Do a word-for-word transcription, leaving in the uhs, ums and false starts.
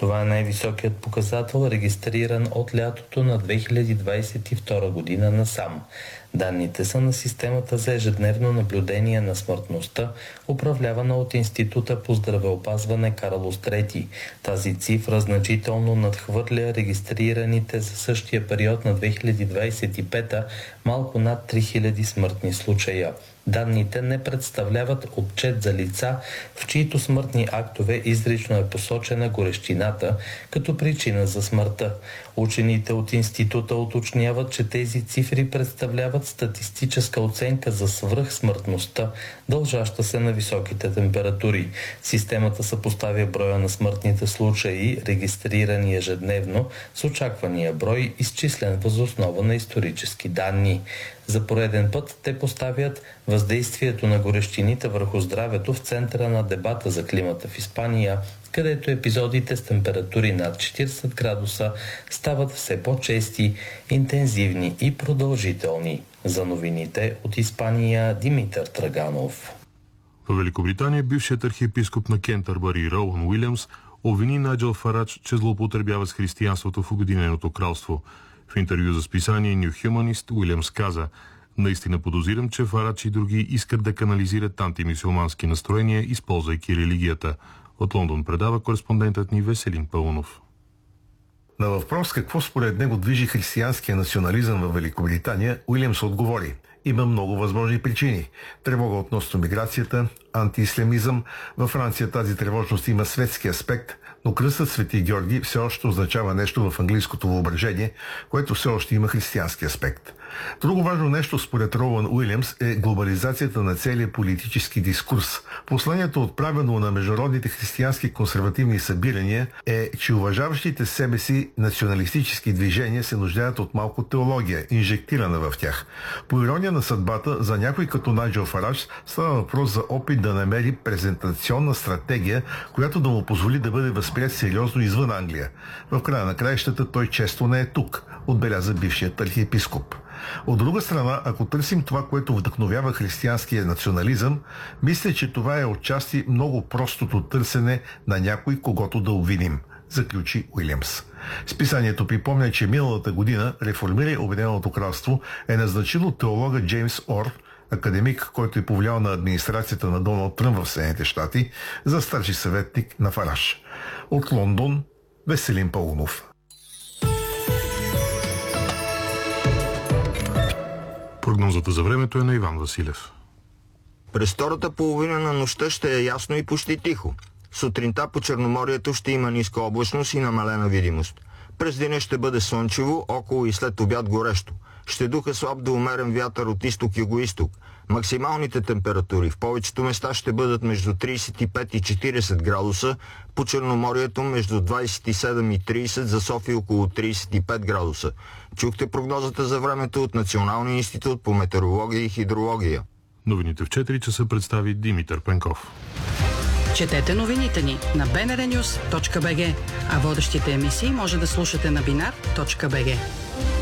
Това е най-високият показател, регистриран от лятото на две хиляди двадесет и втора година насам. Данните са на системата за ежедневно наблюдение на смъртността, управлявана от Института по здравеопазване Карлос трети. Тази цифра значително надхвърля регистрираните за същия период на две хиляди двадесет и пета малко над три хиляди смъртни случая. Данните не представляват отчет за лица, в чието смъртни актове изрично е посочена горещината като причина за смъртта. Учените от института уточняват, че тези цифри представляват статистическа оценка за свръхсмъртността, дължаща се на високите температури. Системата съпоставя броя на смъртните случаи, регистрирани ежедневно, с очаквания брой, изчислен въз основа на исторически данни. За пореден път те поставят въздействието на горещините върху здравето в центъра на дебата за климата в Испания, където епизодите с температури над четиридесет градуса стават все по-чести, интензивни и продължителни. За новините от Испания, Димитър Траганов. В Великобритания бившият архиепископ на Кентърбъри Роуън Уилямс обвини Найджел Фарадж, че злоупотребява с християнството в Обединеното кралство. В интервю за списание New Humanist Уилямс каза: "Наистина подозирам, че Фарадж и други искат да канализират антимюсюлмански настроения, използвайки религията." От Лондон предава кореспондентът ни Веселин Паунов. На въпрос какво според него движи християнския национализъм в Великобритания, Уилямс отговори: "Има много възможни причини. Тревога относно миграцията, антиислямизъм. Във Франция тази тревожност има светски аспект, но кръстът Свети Георги все още означава нещо в английското въображение, което все още има християнски аспект." Друго важно нещо според Роуън Уилямс е глобализацията на целия политически дискурс. Посланието, отправено на международните християнски консервативни събирания, е, че уважаващите себе си националистически движения се нуждаят от малко теология, инжектирана в тях. По ирония на съдбата, за някой като Найджел Фарадж става въпрос за опит да намери презентационна стратегия, която да му позволи да бъде възприят сериозно извън Англия. В края на краищата той често не е тук, отбеляза бившият архиепископ. От друга страна, ако търсим това, което вдъхновява християнския национализъм, мисля, че това е отчасти много простото търсене на някой, когото да обвиним, заключи Уилямс. Списанието припомня, че миналата година Реформирай Обединеното кралство е назначило теолога Джеймс Ор, академик, който е повлиял на администрацията на Доналд Тръмп в Съединените щати, за старши съветник на Фараж. От Лондон, Веселин Паунов. Прогнозата за времето е на Иван Василев. През втората половина на нощта ще е ясно и почти тихо. Сутринта по Черноморието ще има ниска облачност и намалена видимост. През деня ще бъде слънчево, около и след обяд горещо. Ще духа слаб до умерен вятър от изток-югоизток. Максималните температури в повечето места ще бъдат между тридесет и пет и четиридесет градуса, по Черноморието между двадесет и седем и тридесет, за София около тридесет и пет градуса. Чухте прогнозата за времето от Националния институт по метеорология и хидрология. Новините в четири часа представи Димитър Пенков. Четете новините ни на би ен ар нюс точка би джи, а водещите емисии може да слушате на бинар точка би джи.